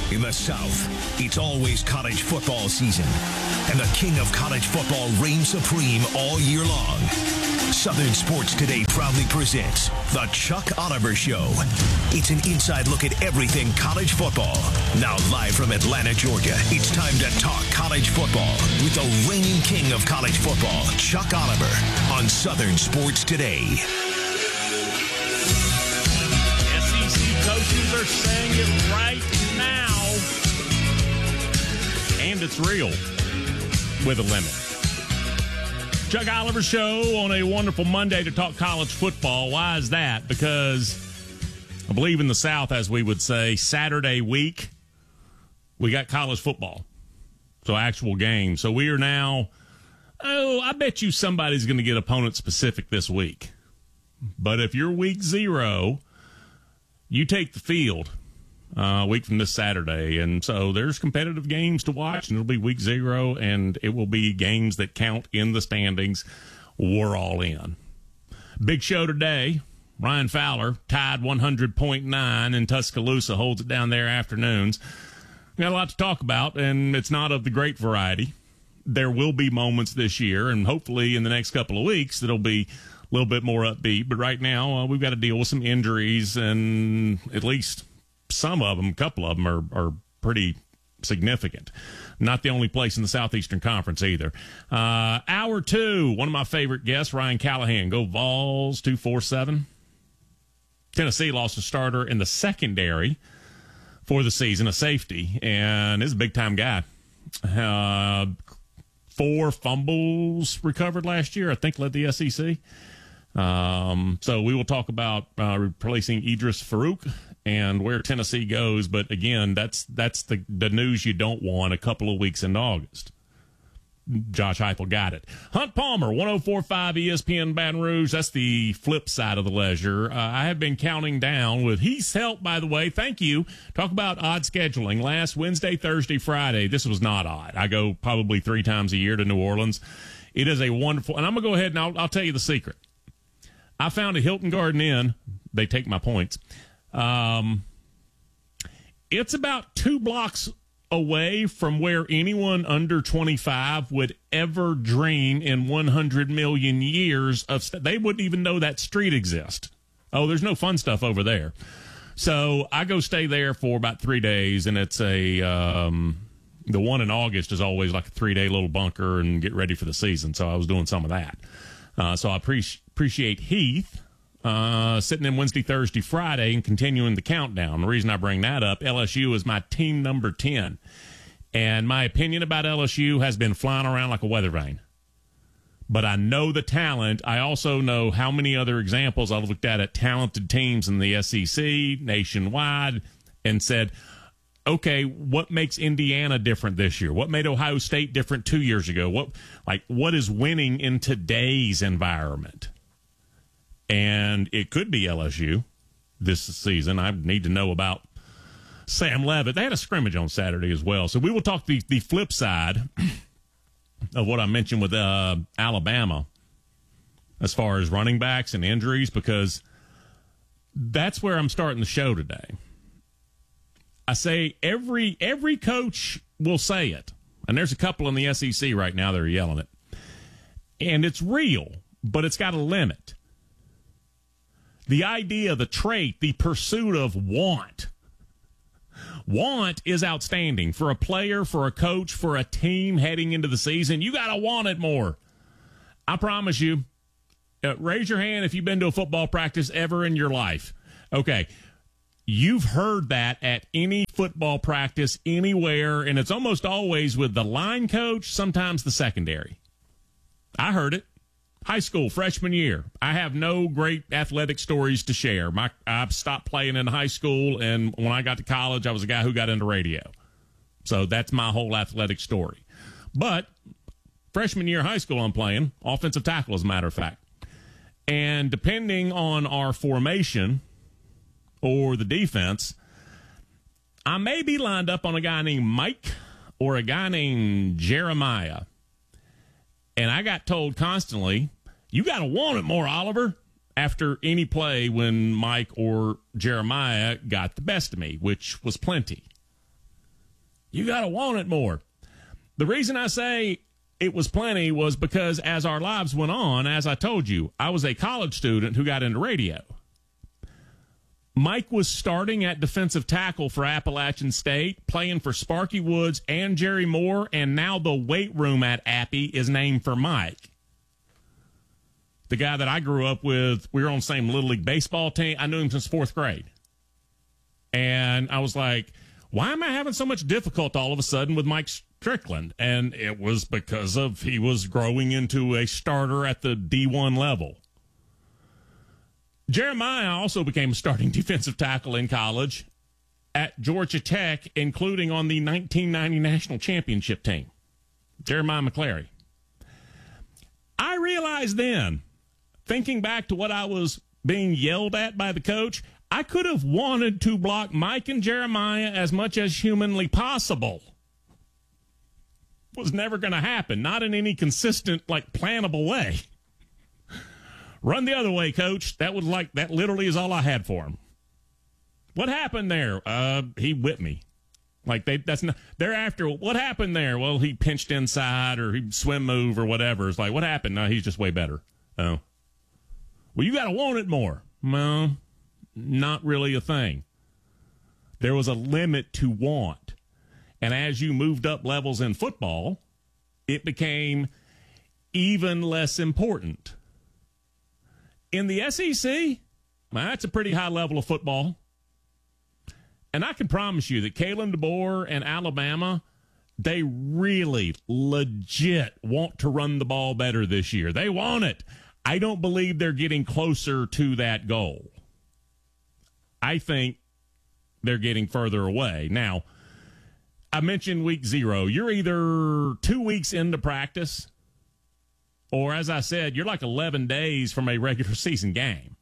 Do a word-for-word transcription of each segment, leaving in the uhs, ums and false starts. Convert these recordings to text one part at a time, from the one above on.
In the South, it's always college football season, and the king of college football reigns supreme all year long. Southern Sports Today proudly presents The Chuck Oliver Show. It's an inside look at everything college football. Now live from Atlanta, Georgia, it's time to talk college football with the reigning king of college football, Chuck Oliver, on Southern Sports Today. S E C coaches are saying it right now, and it's real with a limit. Chuck Oliver Show on a wonderful Monday to talk college football. Why is that? Because I believe in the South, as we would say, Saturday week, we got college football. So actual games. So we are now, oh, I bet you somebody's going to get opponent specific this week. But if you're week zero, you take the field uh, a week from this Saturday. And so there's competitive games to watch, and it'll be week zero, and it will be games that count in the standings. We're all in. Big show today. Ryan Fowler, tied one hundred point nine in Tuscaloosa, holds it down there afternoons. Got a lot to talk about, and it's not of the great variety. There will be moments this year, and hopefully in the next couple of weeks that'll be a little bit more upbeat. But right now, uh, we've got to deal with some injuries, and at least some of them, a couple of them, are, are pretty significant. Not the only place in the Southeastern Conference either. Uh, hour two, one of my favorite guests, Ryan Callahan. Go Vols, two four seven. Tennessee lost a starter in the secondary for the season, a safety, and is a big-time guy. Uh, four fumbles recovered last year, I think led the S E C. Um, so we will talk about uh, replacing Idris Farouk and where Tennessee goes. But again, that's that's the, the news you don't want a couple of weeks into August. Josh Heupel got it. Hunt Palmer, one oh four point five E S P N Baton Rouge. That's the flip side of the ledger. Uh, I have been counting down with Heath's help, by the way. Thank you. Talk about odd scheduling. Last Wednesday, Thursday, Friday. This was not odd. I go probably three times a year to New Orleans. It is a wonderful, and I'm going to go ahead and I'll, I'll tell you the secret. I found a Hilton Garden Inn. They take my points. Um, it's about two blocks away from where anyone under twenty-five would ever dream in one hundred million years of st- they wouldn't even know that street exists. Oh, there's no fun stuff over there. So I go stay there for about three days, and it's a um, the one in August is always like a three-day little bunker and get ready for the season. So I was doing some of that. Uh, so I pre- appreciate Heath uh, sitting in Wednesday, Thursday, Friday, and continuing the countdown. The reason I bring that up, L S U is my team number ten. And my opinion about L S U has been flying around like a weather vane. But I know the talent. I also know how many other examples I've looked at at talented teams in the S E C, nationwide, and said, okay, what makes Indiana different this year? What made Ohio State different two years ago? What, like, what is winning in today's environment? And it could be L S U this season. I need to know about Sam Levitt. They had a scrimmage on Saturday as well. So we will talk the, the flip side of what I mentioned with uh, Alabama as far as running backs and injuries, because that's where I'm starting the show today. I say every every coach will say it, and there's a couple in the S E C right now that are yelling it, and it's real, but it's got a limit. The idea, the trait, the pursuit of want. Want is outstanding for a player, for a coach, for a team heading into the season. You got to want it more. I promise you. Uh, raise your hand if you've been to a football practice ever in your life. Okay. You've heard that at any football practice anywhere, and it's almost always with the line coach, sometimes the secondary. I heard it. High school, freshman year. I have no great athletic stories to share. My, I stopped playing in high school, and when I got to college, I was a guy who got into radio. So that's my whole athletic story. But freshman year high school, I'm playing offensive tackle, as a matter of fact. And depending on our formation or the defense, I may be lined up on a guy named Mike or a guy named Jeremiah. And I got told constantly, you got to want it more, Oliver, after any play when Mike or Jeremiah got the best of me, which was plenty. You got to want it more. The reason I say it was plenty was because as our lives went on, as I told you, I was a college student who got into radio. Mike was starting at defensive tackle for Appalachian State, playing for Sparky Woods and Jerry Moore, and now the weight room at Appy is named for Mike. The guy that I grew up with, we were on the same Little League baseball team. I knew him since fourth grade. And I was like, why am I having so much difficulty all of a sudden with Mike Strickland? And it was because of he was growing into a starter at the D one level. Jeremiah also became a starting defensive tackle in college at Georgia Tech, including on the nineteen ninety national championship team. Jeremiah McClary. I realized then, thinking back to what I was being yelled at by the coach, I could have wanted to block Mike and Jeremiah as much as humanly possible. Was never going to happen, not in any consistent, like, plannable way. Run the other way, coach. That was like, that literally is all I had for him. What happened there? Uh, he whipped me. Like, they, that's not, thereafter, what happened there? Well, he pinched inside or he swim move or whatever. It's like, what happened? No, he's just way better. Oh. Well, you got to want it more. Well, not really a thing. There was a limit to want. And as you moved up levels in football, it became even less important. In the S E C, well, that's a pretty high level of football. And I can promise you that Kalen DeBoer and Alabama, they really legit want to run the ball better this year. They want it. I don't believe they're getting closer to that goal. I think they're getting further away. Now, I mentioned week zero. You're either two weeks into practice, or as I said, you're like eleven days from a regular season game.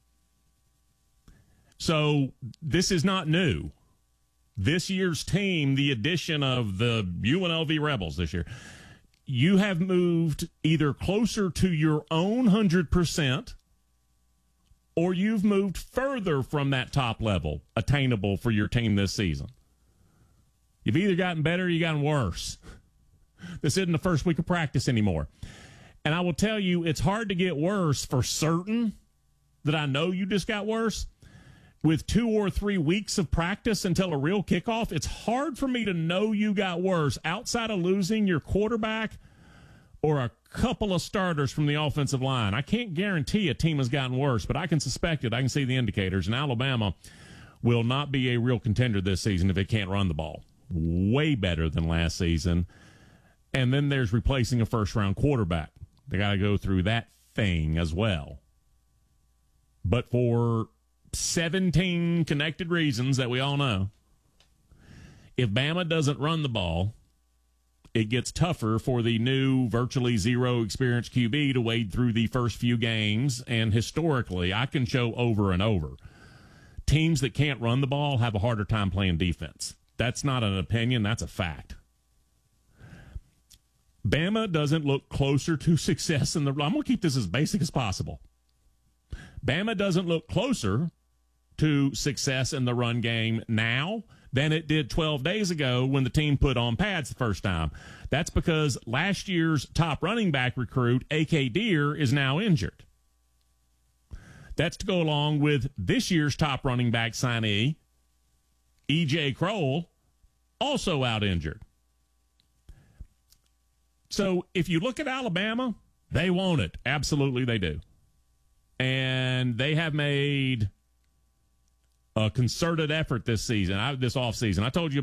So this is not new. This year's team, the addition of the U N L V Rebels this year, you have moved either closer to your own one hundred percent or you've moved further from that top level attainable for your team this season. You've either gotten better or you've gotten worse. This isn't the first week of practice anymore. And I will tell you, it's hard to get worse for certain that I know you just got worse. With two or three weeks of practice until a real kickoff, it's hard for me to know you got worse outside of losing your quarterback or a couple of starters from the offensive line. I can't guarantee a team has gotten worse, but I can suspect it. I can see the indicators. And Alabama will not be a real contender this season if it can't run the ball. Way better than last season. And then there's replacing a first-round quarterback. They got to go through that thing as well. But for seventeen connected reasons that we all know, if Bama doesn't run the ball, it gets tougher for the new virtually zero experienced Q B to wade through the first few games. And historically, I can show over and over, teams that can't run the ball have a harder time playing defense. That's not an opinion. That's a fact. Bama doesn't look closer to success in the... I'm going to keep this as basic as possible. Bama doesn't look closer to success in the run game now than it did twelve days ago when the team put on pads the first time. That's because last year's top running back recruit, A K Deer, is now injured. That's to go along with this year's top running back signee, E J Crowell, also out injured. So if you look at Alabama, they want it. Absolutely they do. And they have made a concerted effort this season, this offseason. I told you